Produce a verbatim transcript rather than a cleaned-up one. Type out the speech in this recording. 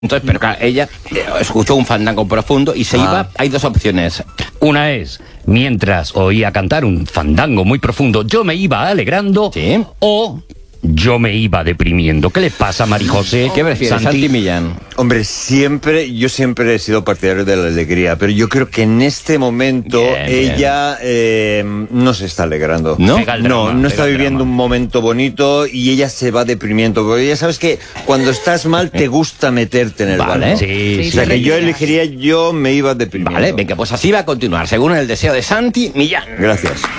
Entonces, pero claro, ella eh, escuchó un fandango profundo y se Ah. iba. Hay dos opciones. Una es, mientras oía cantar un fandango muy profundo, yo me iba alegrando, Sí. o yo me iba deprimiendo. ¿Qué le pasa a María José? ¿Qué prefieres, Santi Millán? Hombre, siempre, yo siempre he sido partidario de la alegría, pero yo creo que en este momento Bien, bien. ella eh, no se está alegrando. ¿No? Pega el No, drama, no pega está el viviendo drama. un momento bonito y ella se va deprimiendo. Porque ya sabes que cuando estás mal te gusta meterte en el Vale. barro. Sí, O sea sí. que yo elegiría, yo me iba deprimiendo. Vale, venga, pues así va a continuar, según el deseo de Santi Millán. Gracias.